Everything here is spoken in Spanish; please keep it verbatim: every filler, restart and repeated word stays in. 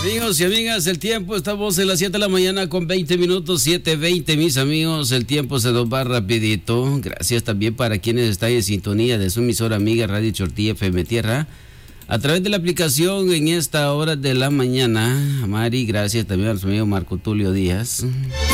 Amigos y amigas, el tiempo, estamos en las siete de la mañana con veinte minutos, siete veinte, mis amigos, el tiempo se nos va rapidito. Gracias también para quienes están en sintonía de su emisora amiga Radio Chortilla F M Tierra, a través de la aplicación en esta hora de la mañana. Mari, gracias también a nuestro amigo Marco Tulio Díaz.